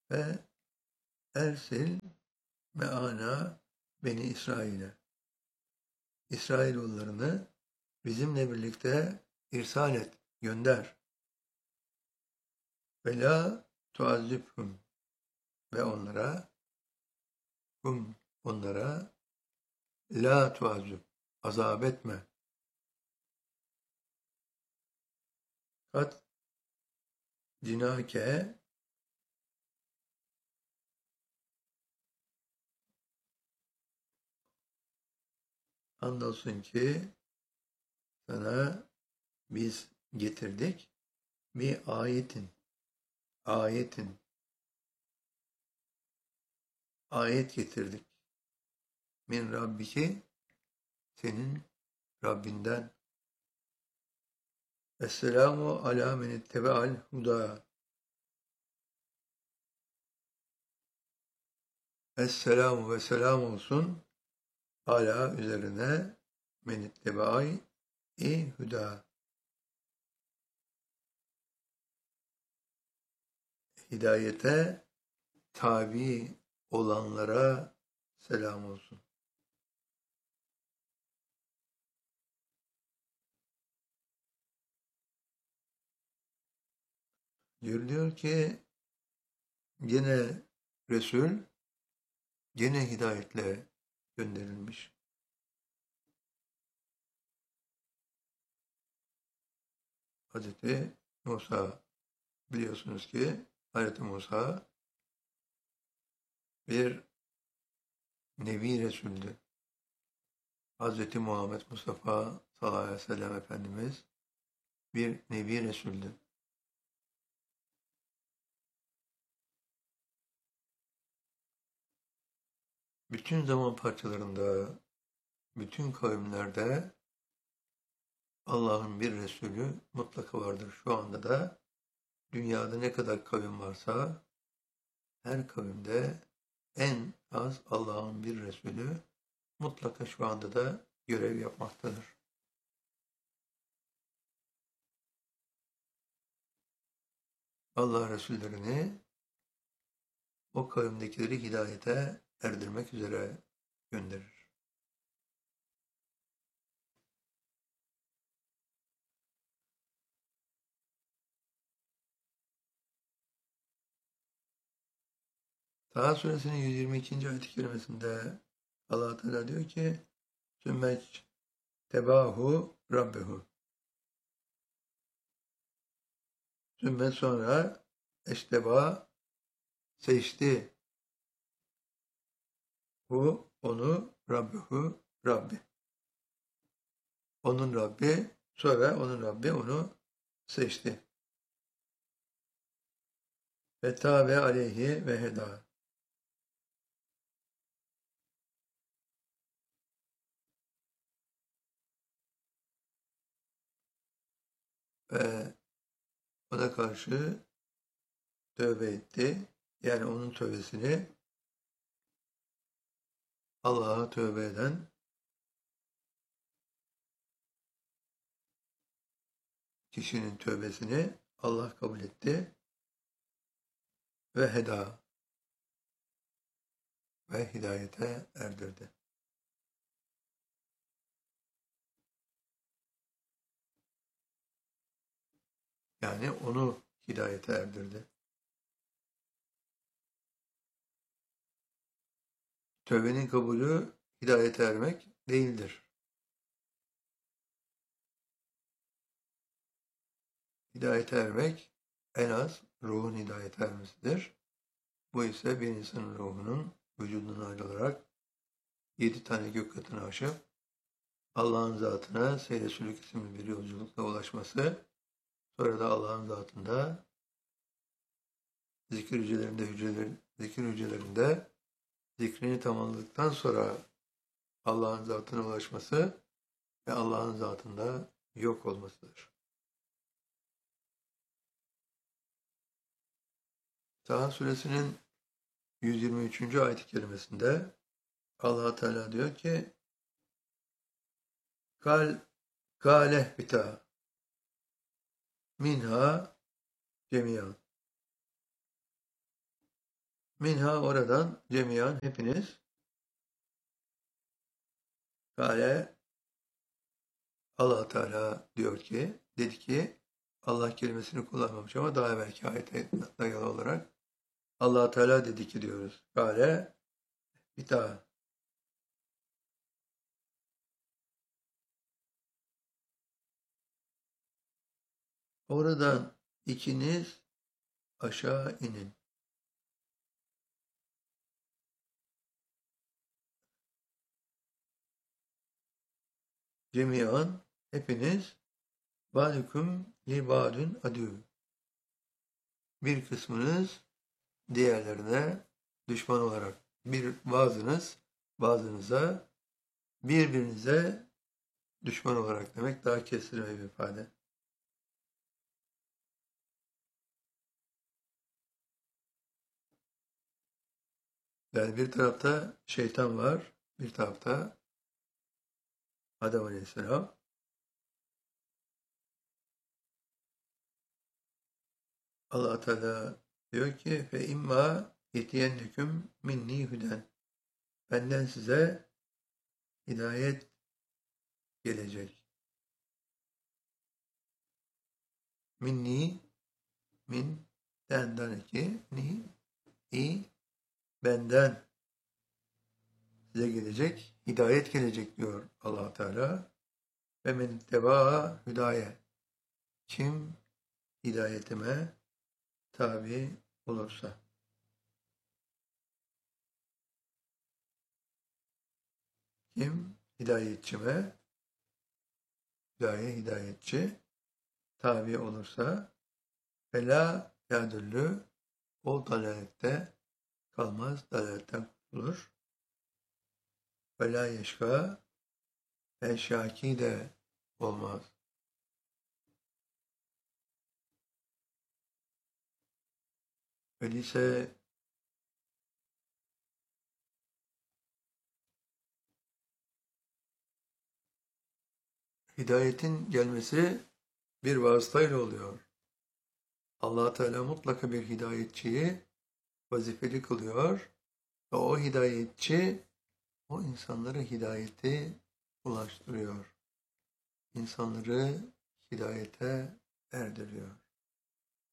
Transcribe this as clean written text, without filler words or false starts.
ve ersil me'ana Beni İsrail'e. İsrailoğullarını bizimle birlikte irsal et, gönder. Ve la tuazzibhum ve onlara la tuazzib azap etme. Kat cinake andolsun ki sana biz getirdik bir ayet getirdik. Min Rabbiki senin Rabbinden. Esselamu ala men ittebe'al huda. Esselamu ve selam olsun ala üzerine men ittebe'al huda. Hidayete tabi olanlara selam olsun. Diyor ki gene Resul gene hidayetle gönderilmiş. Hazreti Musa biliyorsunuz ki Hazreti Musa bir Nebi Resul'dü. Hazreti Muhammed Mustafa sallallahu aleyhi ve sellem Efendimiz bir Nebi Resul'dü. Bütün zaman parçalarında, bütün kavimlerde Allah'ın bir Resulü mutlaka vardır. Şu anda da dünyada ne kadar kavim varsa her kavimde en az Allah'ın bir Resulü mutlaka şu anda da görev yapmaktadır. Allah Resullerini o kavimdekileri hidayete erdirmek üzere gönderir. Taha suresinin 122. ayet-i kerimesinde Allah Teala diyor ki sümmeç tebahu rabbehu. Sümmet sonra eşteba seçti. Onu rabbehu Rabbi. Onun Rabbi sonra onun Rabbi onu seçti. Ve tabe aleyhi ve heda. Ve ona karşı tövbe etti. Yani onun tövbesini Allah'a tövbe eden kişinin tövbesini Allah kabul etti ve heda ve hidayete erdirdi. Yani onu hidayete erdirdi. Tövbenin kabulü hidayete ermek değildir. Hidayete ermek en az ruhun hidayete ermesidir. Bu ise bir insanın ruhunun vücudundan ayrılarak 7 tane gök katını aşıp Allah'ın zatına seyre sülük isimli bir yolculukla ulaşması, sonra da Allah'ın zatında zikir hücrelerinde zikrini tamamladıktan sonra Allah'ın zatına ulaşması ve Allah'ın zatında yok olmasıdır. Taha suresinin 123. ayet-i kerimesinde Allah Teala diyor ki Kâleh bita minha cemiyan. Minha oradan cemiyan hepiniz. Kale Allah Teala diyor ki, dedi ki, Allah kelimesini kullanmamış ama daha evvelki ayete dayalı olarak Allah Teala dedi ki diyoruz. Kale bir daha. Oradan ikiniz aşağı inin. Cemiyan hepiniz ba'dukum li ba'dun adü. Bir kısmınız diğerlerine düşman olarak, bazınıza birbirinize düşman olarak demek daha kestirme bir ifade. Yani bir tarafta şeytan var, bir tarafta Adem Aleyhisselam. Allah Teala diyor ki fe imma yetiyenneküm minni hüden. Benden size hidayet gelecek. Minni min denden iki ni i benden size gelecek, hidayet gelecek diyor Allah Teala. Ve men tebaa hüdaye. Kim hidayetime tabi olursa. Kim hidayetçime, hidayetçi tabi olursa fela yadüllü o dalalette kalmaz, dalaletten kurtulur. Fela yeşka şaki de olmaz. Öyleyse hidayetin gelmesi bir vasıtayla oluyor. Allah Teala mutlaka bir hidayetçiyi vazifeli kılıyor ve o hidayetçi o insanlara hidayeti ulaştırıyor. İnsanları hidayete erdiriyor.